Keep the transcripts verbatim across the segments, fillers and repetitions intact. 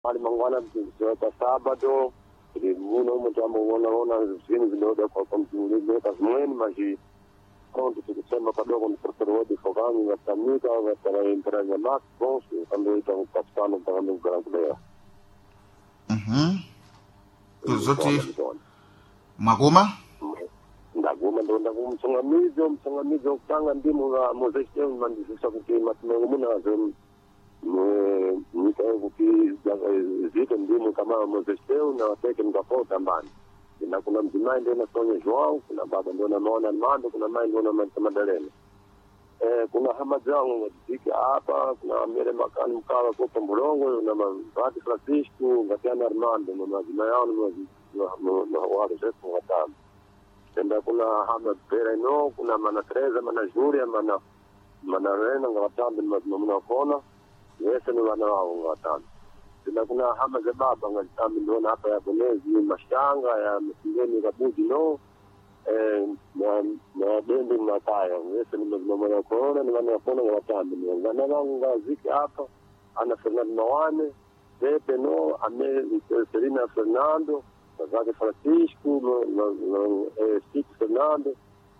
hali mangwana kwa sábado ili muno mtambo uona ona zini ziloda kwa kompyuta kwa mweni maji konti tukisema kadogo ni properodi fogani na tamika na tana interaja max boss kando ita kupatana kando kurankulea mhm zote magoma ndagoma ndo ndagoma msangamizo msangamizo kanga ndimu ga mozeshe mandisha kutima tumengumuna zo nikae zito ndimu kama mozesheu na wateke mkafota mbani na kuna mzimai ndio nasonye Joao, kuna baba ndio naona Mando, kuna mai ndio na Madalena. Eh kuna Hamazangu wadika hapa, kuna Amere Makani mkawa kwa Mbulongo na Mabati Francisco, Ngatiana Armando na majina yao na wale zetu watano. Tenda kuna Hamad Pereno, kuna Mana Teresa, Mana Julia, Mana Mana Rena ngawatano na mna kona. Yese ni wana wao watano. Tena kuna hama za baba ngalitambi ndio hapa ya Bonezi mashanga ya msingeni kabuji no eh na na bendi na taya yese ni mama ya corona ni wana kona watambi ni wana wangu ngaziki hapa ana Fernando Mawane Pepe no ame Serena Fernando Zake Francisco no no eh Steve Fernando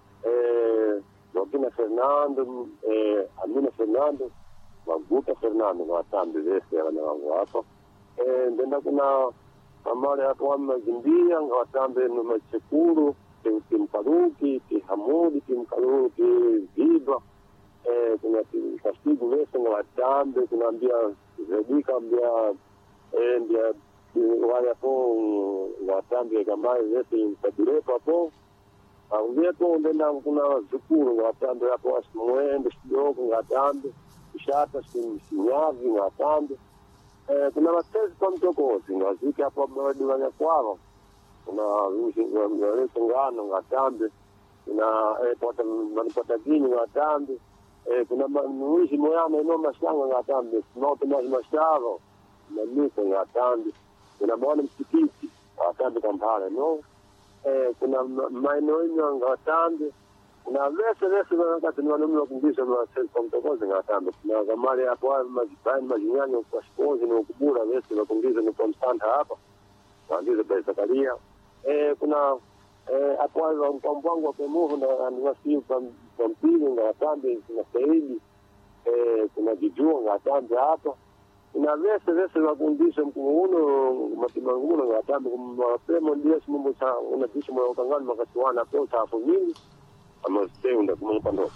eh Joaquina Fernando eh Amina Fernando Maguta Fernando watambi wese wana wangu hapa eh ndenda kuna amale hapo wa Zimbia watambi no Machekuru Timkaruki Tihamudi Timkaruki Viva eh kuna Kastigu wese watambi tunaambia Zedika ambia eh ndia wale hapo watambi kama wese mtabirepo hapo au hapo ndenda kuna Zukuru watambi hapo asmuende kidogo watambi shata sinyavi na pande eh kuna watezi kwa mtokozi waziki hapo bado wanya kwao kuna rushi wa ngano ngatambe kuna eh pota manipata gini ngatambe eh kuna rushi moyana ino mashanga ngatambe sinote na mashavo na mito ngatambe kuna mwana msikiti ngatambe kampala no eh kuna maeneo ino ngatambe na vese vese wakati ni wanaume kundisha na self mtokozi ngatambe na zamani hapo majibani majinyanyo kwa spozi na ukubura vese na kundisha ni constant hapa waandize pesa kalia eh kuna eh hapo kwa mpango wa kemuvu na anniversary kwa mpili ngatambe kuna saidi eh kuna jijua ngatambe hapa na vese vese na kundisha mkuuno matimanguno ngatambe kwa pemo ndio simbo cha unadisha mwa kangani makasiwana kwa hapo mingi ama seunda kumupando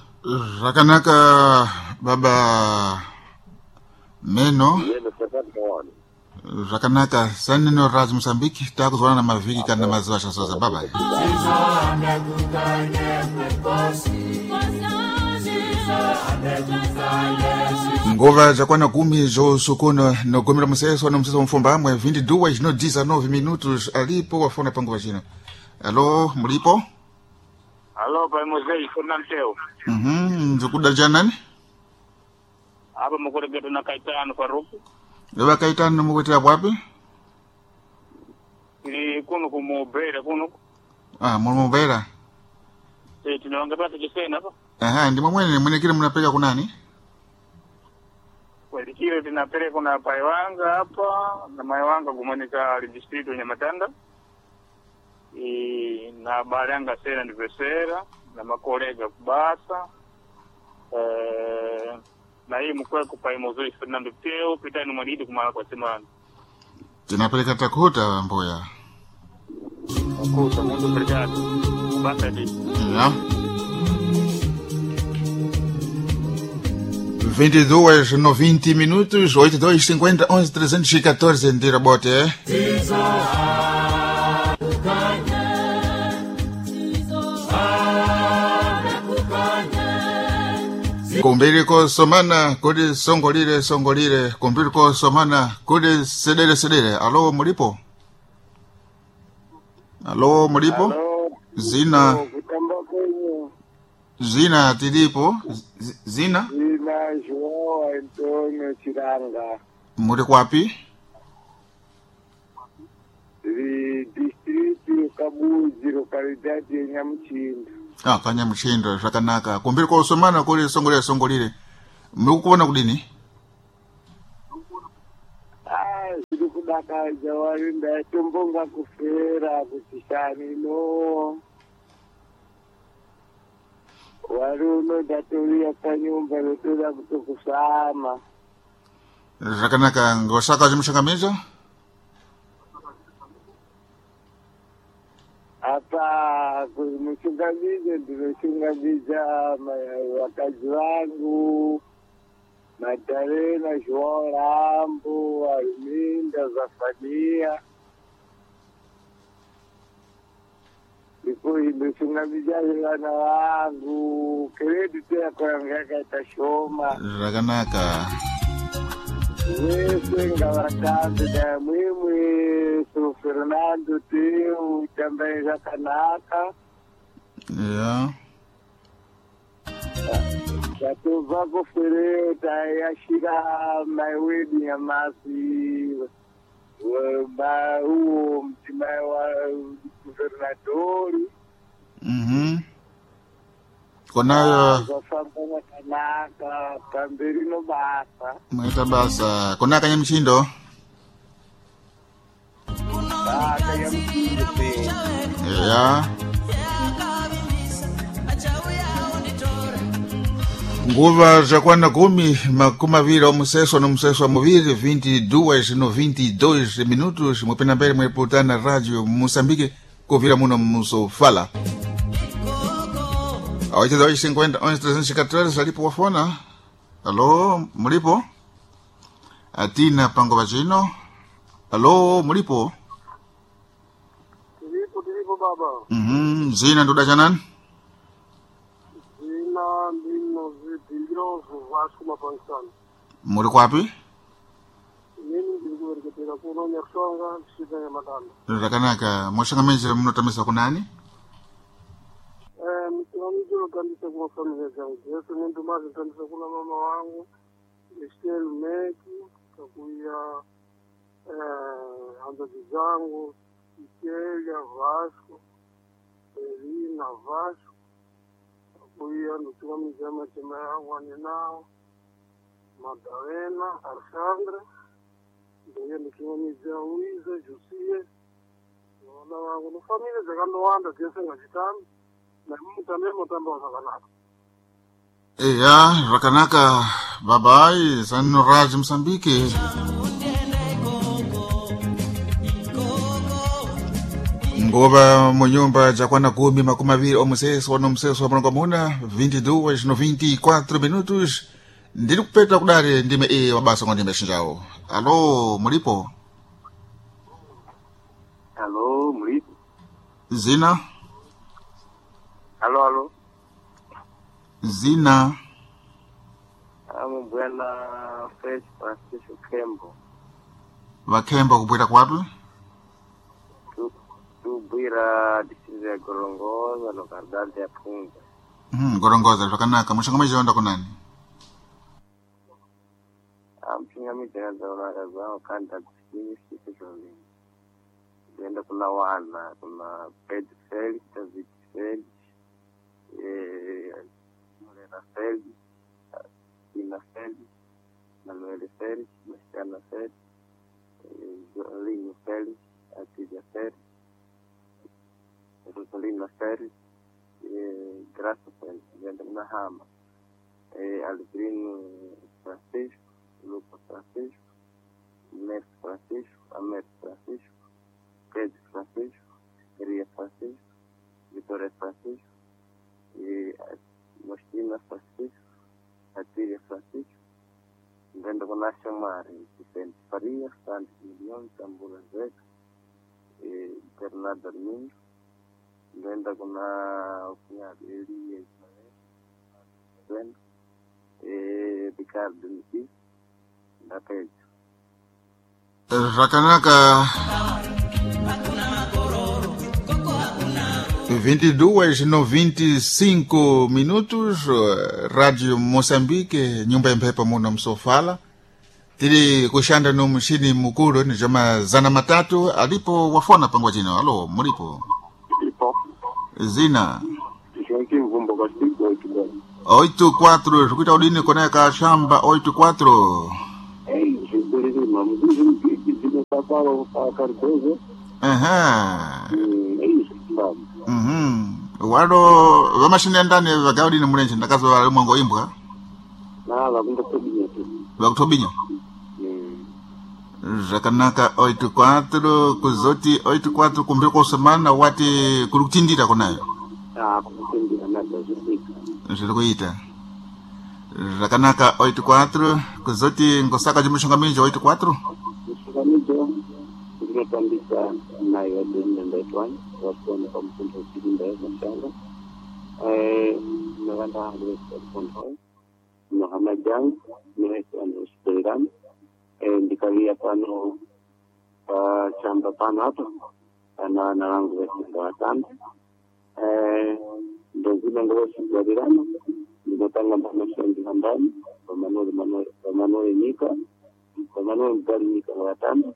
rakanaka baba meno neno sakati kwani rakanaka sanino raz Mozambique takuzwana na maviki kana mazwasha soza baba ngova jakwana kumi jo sokono no gomera museso na museso mfumba mwe vinte e duas no dezenove minutos alipo wafona pango vagina. Alô, mulipo? Alô, pai Mosei, Fernando. Mhm, nzukuda janani? Hapa mkore geto na Kaitano Faruku. Lewa Kaitano mkwete wapi? Ni kuno kumubera kuno. Ah, mubera. Eh, tunaongea kisena hapa. Aha, ndimo mwene mwene kile mnapeleka kunani? Kwa kile tunapeleka kuna Paiwanga hapa na Maiwanga kumonika district ya Matanda. E na baranga sera anniversary na makolega kubasa eh na hii mkwe kupai Mozoi Fernando Teo pitani mwanidi kumala kwa semana tunapeleka takuta mboya kuta mundu brigado kubasa di ya vinte e duas no vinte minutos oito dois cinquenta onze trezentos e quatorze ndira bote eh Kumbiriko somana kodi songolire songolire kumbiriko somana kodi sedere sedere. Alo mulipo? Alo mulipo? Zina Zina tilipo? Zina Zina Joao Antonio Chiranga muri kwapi? Di district Kabuzi localidade ya Nyamchindo. Ah, kanya mshindo rakanaka kumbiriko somana kodi songolire songolire. Mukubona kudini? kudakaja warinda tumbunga kufera kutishani no wari unodaturia panyumba vetoda kutokusama zvakanaka ngosaka chimushangamidzo apa muchungamidzo ndinochungamidza vakadzi vangu Madalena, João Rambo, Arminda, Zafania. Depois ndinochungamidza vana vangu credit yako yanga yakaita shoma zvakanaka wese ngavatambe damwimwe so Fernando Teu tambaye zvakanaka ya tatobva kufereo tayashira my wedding yamasi uwo mudzimai wa guvernadori mhm konayo zvafamba zvakanaka pamberi nobasa mwaita basa kona kanyamuchindo kanyamuchindo ya nguva zakwana kumi makumi maviri omuseso nomuseso wa muviri vinte e duas no vinte e dois minutos mwepena mbele mweputana radio Moçambique kuvira muno musofala oito dois cinquenta onze trezentos e quatorze alipo wafona. Alô, mulipo atina pango vachino. Alô, mulipo tilipo tilipo baba mhm zina nduda chanani zina ndino zipindiro Vasco Mapansana muri kwapi mimi ndikuwereketera kuno Nyakusonga shida ya matanda zvakanaka mwashangamizira munotamisa kunani eh mtu kandisa kwa familia zangu yesu ni ndumazi kandisa kuna mama wangu Estelle Meki kakuya eh anzazi zangu Ikelia Vasco Elina Vasco kakuya nutukamizia matema yangu aninao Madalena Alexandra ndiye nikiwamizia Luiza Josie wana wangu na familia zakandowanda dzese ngachitani na mutame mutamba wakanaka eya zvakanaka babai zano radio Moçambique ngova munyumba jakwana kumi makumi maviri omuseso ono museso wa mulongo muna vinte e duas no vinte e quatro minutos ndiri kupeta kudari ndime e wabasa ngondime shinjawo. Alô, mulipo Alô, mulipo zina Alô, alô zina amo bwana Fresh Francisco Kembo vakemba kupweta kwapi tu tu bwira district ya Gorongosa localidade ya Punga mhm Gorongosa zvakanaka mushangamaji wanda kunani amchingamidza kanzaona kazao kanda kusini sisi Zenda kuna wana kuna Pedro Felix, David Felix, eh Morena Felix, Tina Felix, Manuel Felix, Cristiana Felix, Joalinho Felix, Atidia Felix, Rosalina Felix, eh Graça Felix, Zenda kuna Hama, eh Albrino Francisco, Lucas Francisco, Messi Francisco, Amer Francisco, Pedro Francisco, Maria Francisco, Vitória Francisco, e Mostina Francisco, Atília Francisco, vendo com a chamar Vicente Faria, Santos Milhões, Tambula Zeca, e Bernardo Arminho, vendo com a cunhado Elia Ismael, e Ricardo Niti, da Pedro. Zvakanaka vinte e duas no vinte e cinco minutos radio Moçambique nyumba ya mphepo muno msofala tiri kushanda no mshini mukuru ni jama zana matatu alipo wafona pangwa jino. Alo, mulipo Ipo zina Joaquim Vumbo Gastigo oito oito quatro zikuita udini kona ka shamba oito quatro Ei, gente, mamuzi zimbi zimbi papa Paulo Cardoso. Aha. É isso, sabe? Mhm. Wado vamashine ndani vagaudi ni mulenje ndakazo wa mwango imbwa. Nada, não estou bem aqui. Vakutobinya. Zakanaka oito quatro kuzoti oito quatro kumbiri kwa semana wati kulukutindira kunayo. Ah, kulukutindira nada, justiça. Zili kuita. Zakanaka oito quatro kuzoti ngosaka jimushunga minjo oito quatro. Mushunga minjo ndinotambisa nayo ndinenda etwani wasona kwa mpunto usirinda mashanga. Eh, naganda ndinesa mpunto. Muhammad Jang, ndinesa ndinesa ndikalia pano pa chamba pano hapo ana na wangu wa watano eh ndio zile ndio sijadirana nimepanga maisha yangu ndani kwa maneno maneno maneno nika kwa maneno mbali nika watano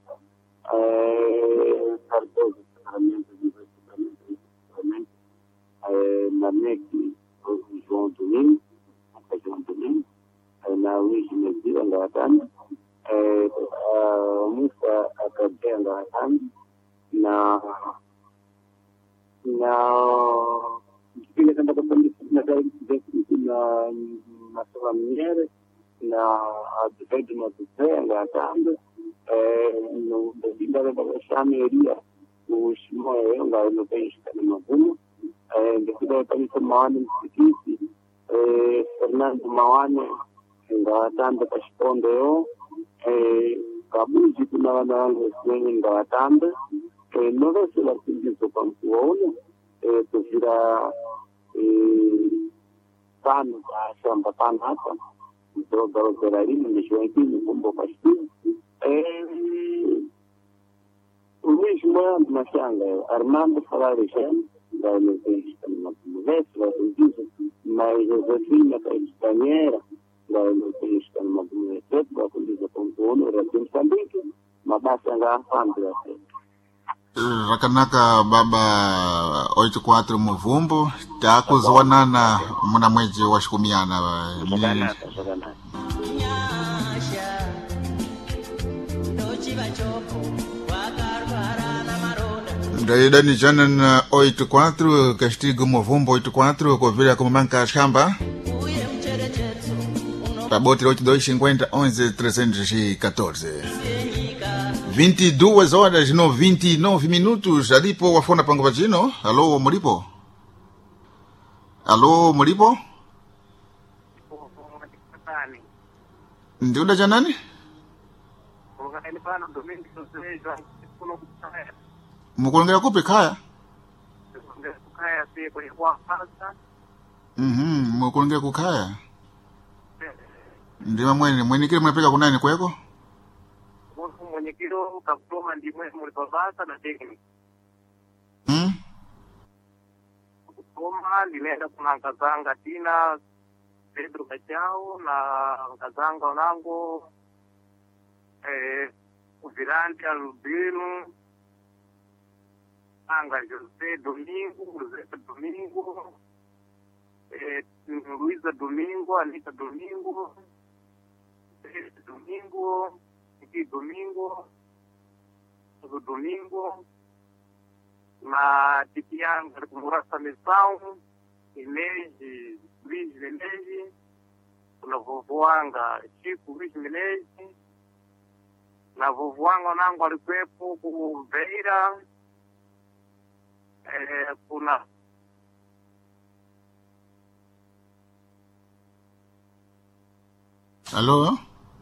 eh karto sanamento sanamento eh na neki João Domingo João Domingo na wishi mzee ndio watano eh Musa akajenga hatani na na kile kama kapandi na na masuala mengine na advent na kujenga hatani eh no ndio ndio shameria ushimo yanga ndio kama magumu eh ndio kama maana msikiti eh Fernando Mawane ndio hatani kwa shikondo eh kabuji kuna wana wangu wengi ndo watambe eh nono sila kingizo kwa mkuwaona eh kufira eh tano kwa shamba tano hapa mtoga operalini nishuwankini kumbo kwa shkini eh umishi mwana mashanga Armando Falarishan nda umezishi kama mkumuvesi wa kingizo na Josephine Castanheira nda umezishi kama mkumuvesi wa kingizo kwa mkuwaona Rasim Sambiki mabasa nga fambi ya sema Rakanaka baba oito quatro muvumbo takuzowanana muna mwezi wa shikumiana Zoganata, zoganata Daida ni jana na oito quatro castigo muvumbo oito quatro kwa vile kumamanka shamba Taboti oito dois cinquenta onze trezentos e quatorze vinte e duas horas no vinte e nove minutos. Alipo wafona pango vachino. Alô, Muripo? Alô, Muripo? Ndiuda janani? Mukulongea kupi kaya? Mhm, mukulongea kukaya. Ndima mweni, mweni kile mwenapika kunani kweko? Mwenye kilo kakutoma ndimwe mulipabasa na tekni. Hmm? Kutoma, ndimenda kuna nkazanga tina Pedro Kachao na nkazanga onango eh, Uvirante Albino Anga Jose Domingo, Jose Domingo eh, Luisa Domingo, Anita Domingo Domingo Aqui domingo, todo domingo, na Tipianga, com Murassa Missão, Inês, Luiz Menezes, na Vovoanga, Chico Luiz Menezes, na Vovoanga, Nango Alipepo, com Veira, é, com na Alô?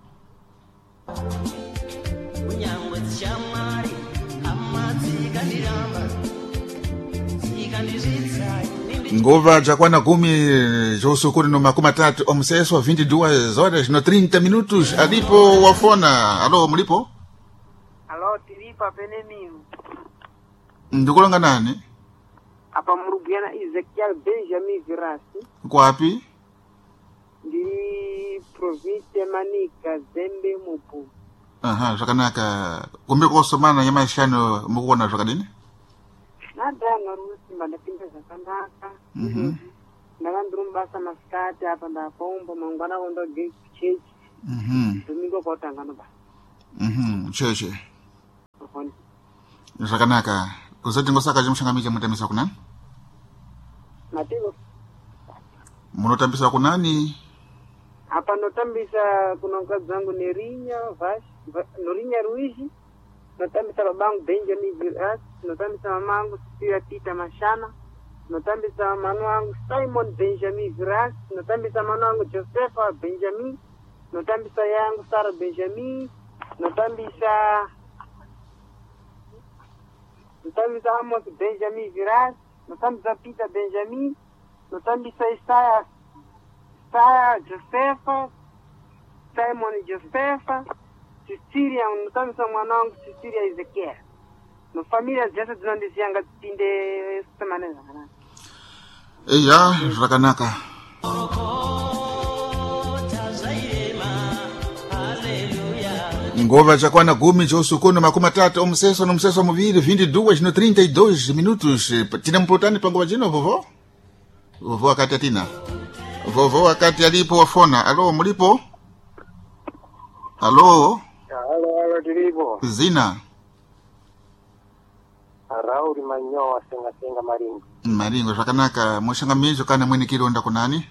Ngova jakwana kumi josukuri no makumi tatu omseso wa vinte e duas horas no trinta minutos. Alipo wafona. Alô, Mlipo? Alô, tiripa penemimu. Ndikulanga nani? Apa murugiana Ezekiel Benjamin Virasi. Kwa api? Ndi province Manika Zembe Mupu. Aha, jakanaka kumbe kwa somana ya maishano mukuona jakadini? Nada narusi madapinda zakanaka. Mhm. Ndakandrumbasa masikati apa ndapomba mangwana kondo gate church. Mhm. Domingo kwa tangano ba. Mhm, cheche. Zvakanaka. Kuzoti ngosaka chimshangamiche mutambisa kunani? Matilo. Munotambisa kunani? Hapa notambisa kuna mkazi wangu Nerinya Vash, Norinya Ruishi. Notambisa babangu Benjamin Viras, notambisa mamangu Sofia Tita Mashana, notambisa manu wangu Simon Benjamin Viras, notambisa manu wangu Josepha Benjamin, notambisa yangu Sarah Benjamin, notambisa notambisa Amos Benjamin Viras, notambisa Peter Benjamin, notambisa Isaiah Isaiah Josepha, Simon Josepha, Cecilia, notambisa mwanangu Cecilia Ezekiel. No familia zese zinondisianga tinde semana zana. Eya, zvakanaka. Ngova chakwana gumi chosukuno makumi tatu omseso nomseso muviri vinte e duas no trinta e dois minutos. Tina mpotani pangova jino vovó? Vovó wakati atina. Vovó wakati alipo wafona. Alo, mulipo? Alo? Alo, alo, tilipo. Zina? Rauli Manyoa senga senga Maringo. Maringo, zvakanaka. Mushangamidzo kana mwene kironda kunani?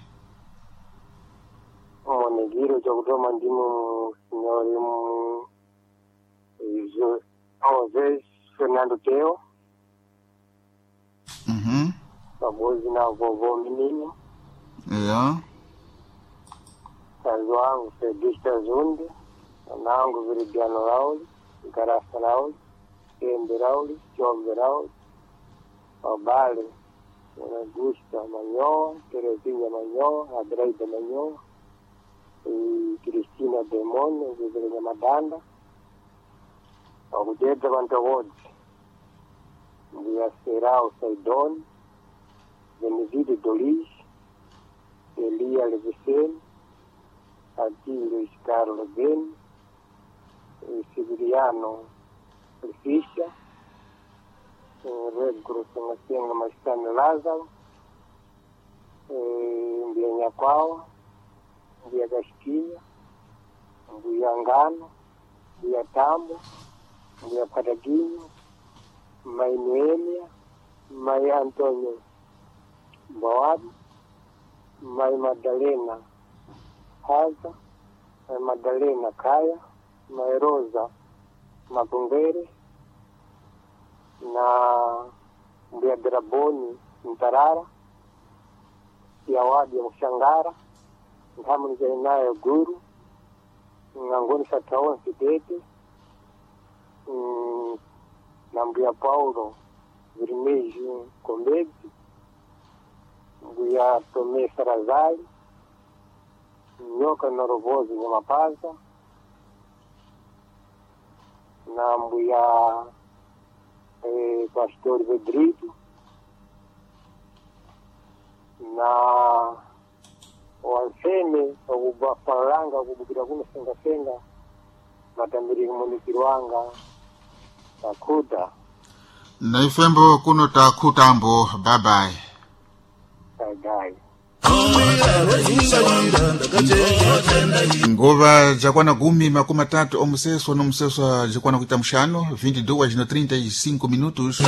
Mwene giro chokutoma ndimu signori mu José Fernando Teo. Mhm. Pamoja na vovó menino. Yeah. Kazi wangu Fedista Zundi. Nangu Viridiano Rauli. Garasa Rauli. Kembe Rauli. Chombe Rauli. Obale. Augusta Manyoa. Terezinha Manyoa. Adreida Manyoa. E Cristina Demone. Vivirinha Madanda. Ogudeta Vantawod. Via Serao Saidon. Benedito Dolis. Elia Levicen. Atilio Iscaro Ben. Sibiriano Fischer. Red Cross Nasenga Mastano Lázaro. Mbia Nyakwao. Mbia Gasquinha. Mbia Ngano. Mbia Tambo. Mbia Padaguinho. Mai Noemia. Mai Antonio Boab. Mai Madalena Haza. Mai Madalena Kaya. Mai Rosa Mabungere. Na Mbia Draboni Mtarara. Yawadi ya Mshangara. Ntamu nijainayo Guru. Ngangoni Sataon Sidete. Mm, na Mbia Paulo Virmejo Kombezi. Mbia Tome Sarazali. Nyoka Norovozi Nyamapaza. Na Mbia eh, Pastor Vedrito. Na wanseme okubafaranga okubukira kuno senga senga matambiri kumundikiro wanga takuta Na ifembo kuno takutambo. Bye bye. tagai. Ngova jakwana gumi makumi tatu omseso nomseso jakwana kuita mshano vinte e duas no trinta e cinco minutos.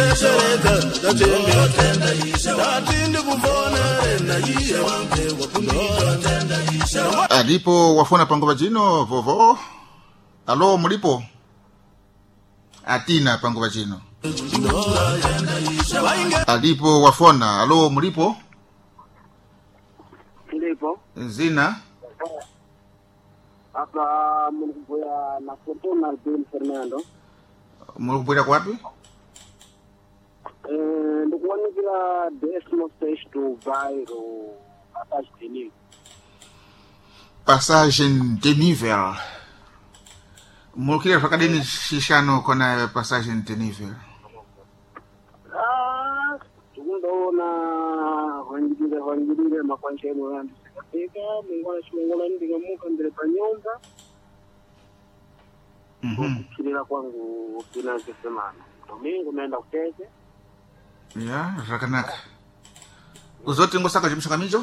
Alipo wafona pangova jino vovó? Alo, mulipo? Atina pangova jino. Alipo wafona? Alo, mulipo? Ndipo Zina? hapa mlikuwa na Fortuna Ben Fernando. Mulikuwa kwapi? Eh, ndikuwanikira Desmo Stage to Bairo atachini. Passagem de nível. Mulkira fakadini shishano kona passagem de nível. Ah, tukundoona wangirire wangirire makwancheno yandu sikapeka mungwana chimongola ndingamuka ndire panyomba. Mhm. Kirira kwangu kinaze semana. Domingo naenda kuteke. Ya, zvakanaka. Uzoti ngosaka chimshakamicho?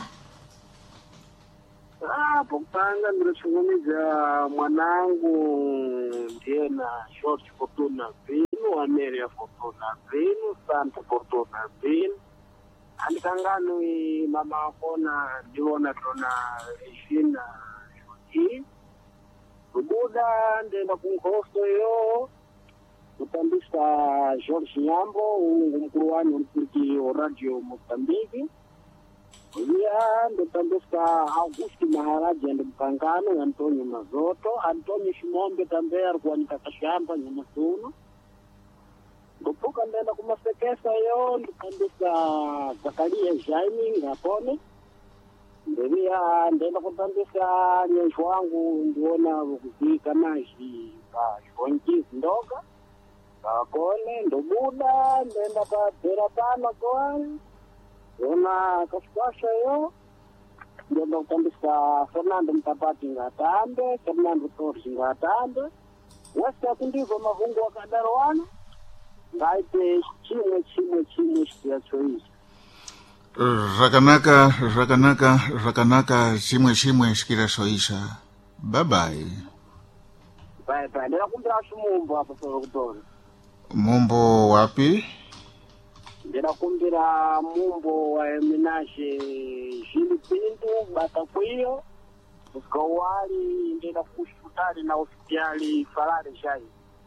Ah, pokupanga ndinochungumiza mwanangu ndiye na short Fortuna Vino. Zinu, Amélia Fortuna Zinu, Santa Fortuna Zinu. Andikangano i mama kona ndiona tona ishina shuti. Kubuda ndenda kunkosto yo. Kutambisa George Nyambo, mkuru wani mpiki wa Radio Mozambique. Ya ndetambisa Augusti Maharaji ande Mkangano, Antonio Mazoto, Antonio Shimombe tambea alikuwa nikakashamba nyuma suno. Ndopuka ndenda kumasekesa yo, ndetambisa Zakaria Jaini ngapone. Ndevia ndenda kutambisa nyenju wangu ndiona kuzika maji ka shonji ndoga. Kakone ndobuda ndenda pa Beratana kwani. Yona kaskwasha yo, ndenda kutambisa Fernando Mtapati ngatambe, Fernando Torres ngatambe. Wasta kundivo mavungu wakadarowana, ngaite chimwe chimwe chimwe shkia choishi. Rakanaka, rakanaka, rakanaka, chimwe chimwe shkira shoisha. Bye bye. Bye bye, ndenda kumbira shumumbo hapa soro kutora. Mumbo wapi? Ndenda kumbira mumbo wa Eminashe Jili Pinto, Batakuyo, Ukawali, ndenda kushutari na oficiali Farare Jai.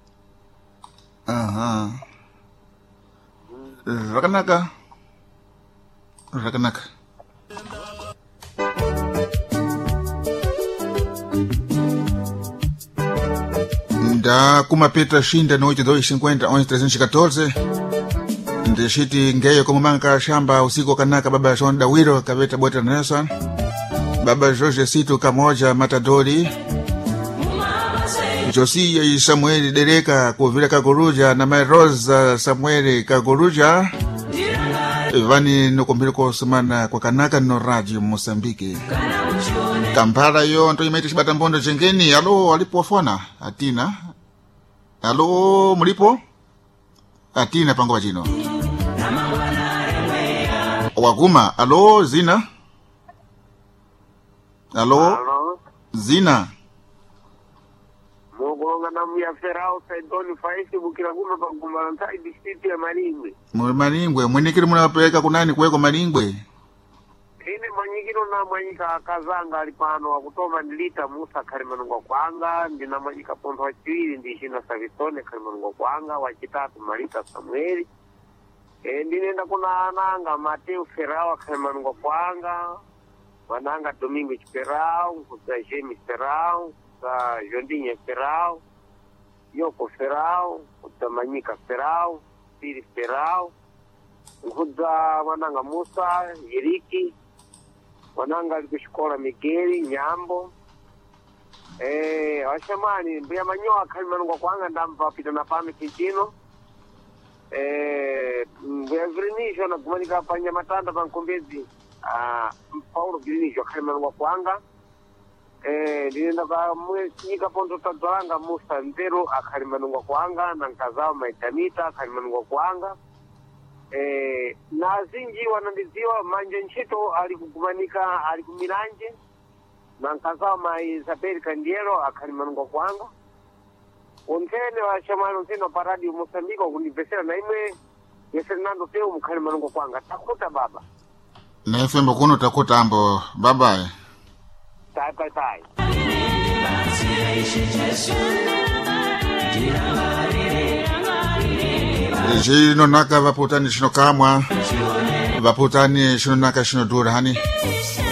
Aha. Rakanaka. Rakanaka. Nda kumapeta shinda noite dois cinquenta onze trezentos e quatorze. Ndeshiti ngeyo como manka shamba usiku kanaka baba John Dawiro Kaveta Bota Nelson. Baba Jorge Sito Kamoja Matadori. Josia y Samuel Dereka Kuvira Kagoruja na Mai Rosa Samuel Kagoruja. Vani nukumbiriko semana kwa kanaka no Radio Mozambique. Kampara yo nto imaiti shibata mbondo jengeni. Alo alipo wafona Atina. Alo mulipo Atina pango wajino Waguma. Alo Zina. Alo Alo. Zina. Mogonga na mya Ferao Saidoni Faisi bukira guma paguma ntai district ya Maringwe. Mwe Maringwe mwenikiri munapeleka kunani kuweko Maringwe? Ine manyikiro na manyika kazanga alipano wakutoma ndilita Musa Karimanungwa kwanga, ndina manyika pondo wa chiwili ndishina Savitone Karimanungwa kwanga, wachitatu Marita Samueli. E, ndinenda kuna ananga Mateo Ferao Karimanungwa kwanga, wananga Domingo Ferao, kuza James Ferao, kuza Jondinha Ferao, Yoko Ferao, kuza Manyika Ferao, Piri Ferao, kuza wananga Musa, Yeriki, wananga alikushikola Migeli, Nyambo. Eh, washamani, mbia manyoa Karimanungwa kwanga ndampa pita na pame kijino. Eh, mbia Grinisho na kumanika panya matanda pankombezi. Ah, Paulo Grinisho Karimanungwa kwanga. Eh, ndinenda kwa mwesika pondo tadwalanga Musa Ndero Karimanungwa kwanga na nkazao Maitamita Karimanungwa kwanga. Eh, na zinji wanandiziwa manje nchito alikukumanika alikumiranje na nkazao ma Isabel Kandiero Karimanungwa kwanga. Ontene wa shamano nteno pa Radio Mozambique kunivesera na imwe ya Fernando Teo Mkarimanungwa kwanga. Takuta baba. Na F M kuno takuta ambo. Bye bye. Tai tai tai. Jino naka vaputani shino kamwa. Vaputani shino naka shino dura hani.